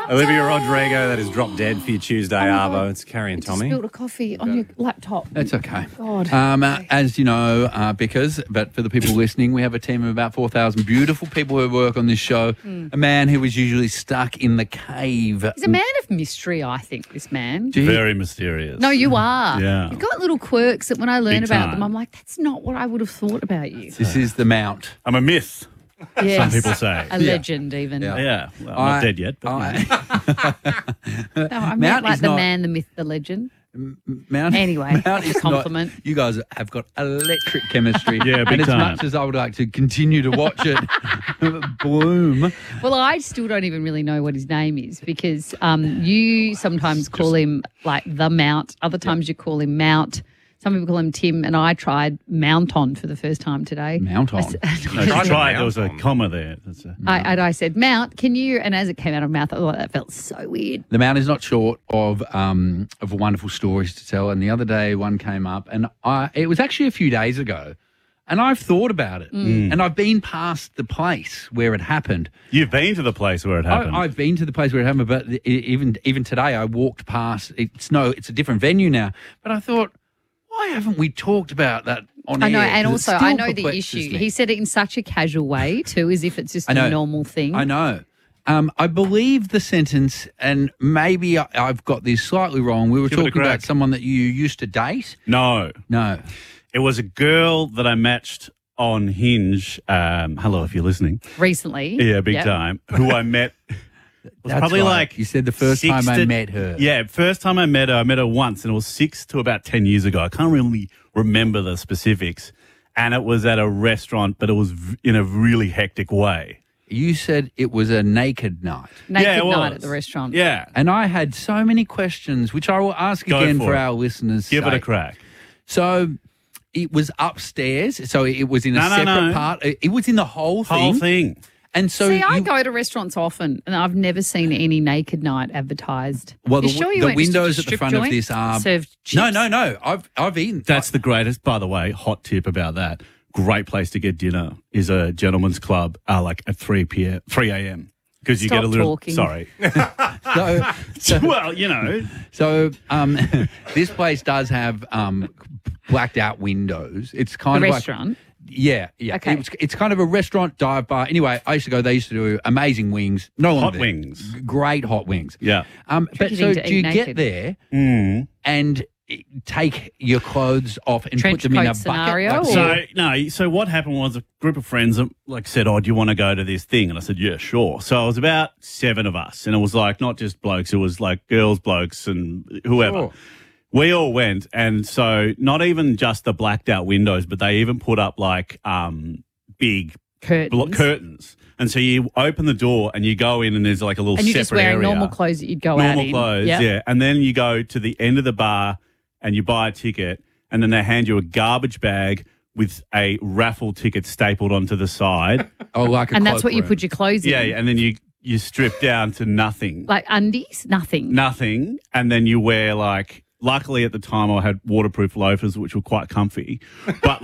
Olivia Rodrigo, that is Drop Dead for your Tuesday, Arvo. It's Carrie and Tommy. Spilled a coffee on your laptop. That's okay. God. As you know, but for the people listening, we have a team of about 4,000 beautiful people who work on this show. A man who was usually stuck in the cave. He's a man of mystery, I think, this man. Very mysterious. No, you are. Yeah. You've got little quirks that when I learn Big about time. them, I'm like, that's not what I would have thought about you. This is the Mount. I'm a myth, Yes. some people say. A legend, even. Yeah. Yeah, well, I'm not dead yet. But No, I Mount meant like is the not- man, the myth, the legend. Mount. Anyway, Mount it's a is not- compliment. you guys have got electric chemistry. Yeah, big and as time. much as I would like to continue to watch it bloom. Well, I still don't even really know what his name is because you sometimes call him like the Mount. Other times you call him Mount. Some people call him Tim, and I tried Mount on for the first time today. Mount on. no, she tried. There was a comma there. That's a, I said, Mount, can you? And as it came out of my mouth, I thought that felt so weird. The Mount is not short of wonderful stories to tell. And the other day one came up, and it was actually a few days ago, and I've thought about it. And I've been past the place where it happened. You've been to the place where it happened. I've been to the place where it happened, but even today I walked past. It's a different venue now. But I thought, why haven't we talked about that on I know, air? and 'Cause it also still I know the perplexes issue. me. He said it in such a casual way too, as if it's just I know. a normal thing. I know. I believe the sentence, and maybe I've got this slightly wrong. We were Give it a talking about crack. someone that you used to date. No. No. It was a girl that I matched on Hinge. Hello, if you're listening. Recently, Yeah, big Yep. time. Who I met. Was That's probably right. like You said the first 6 time I to- met her. Yeah, first time I met her once, and it was 6 to about 10 years ago. I can't really remember the specifics. And it was at a restaurant, but it was in a really hectic way. You said it was a naked night. naked Yeah, it night was. at the restaurant. Yeah. And I had so many questions, which I will ask Go again for for it. our listeners' Give it a sake. crack. So it was upstairs. So it was in a No, no, separate no. part. It was in the whole thing. Whole thing. And so See, I you- go to restaurants often, and I've never seen any naked night advertised. Well, You the, sure you the went to windows a at the strip front of joint? this are Served no, chips? no. I've eaten. That's the greatest, by the way, hot tip about that. Great place to get dinner is a gentleman's club, like at 3 a.m. Because you Stop get a little. talking. Sorry. so Well, you know. So this place does have blacked out windows. It's kind The of restaurant? like yeah. Okay. It's kind of a restaurant dive bar. Anyway, I used to go. They used to do amazing wings. No Hot longer there. wings. Great hot wings. Yeah. But Tricky so thing to do you eat get naked. there Mm. and take your clothes off and Trench put them in a coat bucket? scenario, Like, or- So no. So what happened was a group of friends said, "Oh, do you want to go to this thing?" And I said, "Yeah, sure." So it was about 7 of us, and it was like not just blokes; it was like girls, blokes, and whoever. Sure. We all went, and so not even just the blacked out windows, but they even put up like big Curtains. curtains. And so you open the door and you go in, and there's like a little And you're separate just wearing area. normal clothes that you'd go out Normal in. clothes, Yep. yeah. And then you go to the end of the bar and you buy a ticket, and then they hand you a garbage bag with a raffle ticket stapled onto the side. Oh, like a And that's what you cloakroom. put your clothes in. Yeah, and then you strip down to nothing. Like undies? Nothing. Nothing. And then you wear like, luckily at the time I had waterproof loafers, which were quite comfy. But